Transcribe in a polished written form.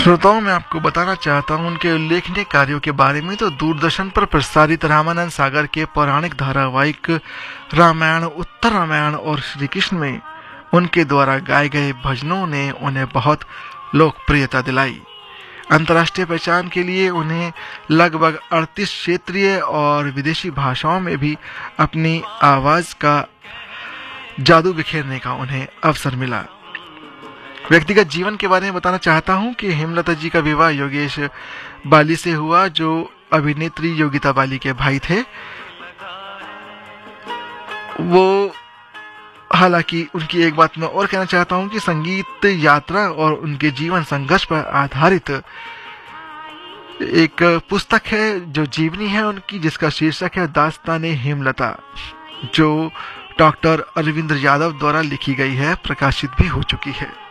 श्रोताओं, मैं आपको बताना चाहता हूँ उनके उल्लेखनीय कार्यों के बारे में। तो दूरदर्शन पर प्रसारित रामानंद सागर के पौराणिक धारावाहिक रामायण, उत्तर रामायण और श्री कृष्ण में उनके द्वारा गाए गए भजनों ने उन्हें बहुत लोकप्रियता दिलाई। अंतर्राष्ट्रीय पहचान के लिए उन्हें लगभग 38 क्षेत्रीय और विदेशी भाषाओं में भी अपनी आवाज का जादू बिखेरने का उन्हें अवसर मिला। व्यक्तिगत जीवन के बारे में बताना चाहता हूं कि हेमलता जी का विवाह योगेश बाली से हुआ, जो अभिनेत्री योगिता बाली के भाई थे। वो हालांकि उनकी एक बात मैं और कहना चाहता हूं कि संगीत यात्रा और उनके जीवन संघर्ष पर आधारित एक पुस्तक है जो जीवनी है उनकी, जिसका शीर्षक है दास्ताने हेमलता, जो डॉक्टर अरविंद यादव द्वारा लिखी गई है, प्रकाशित भी हो चुकी है।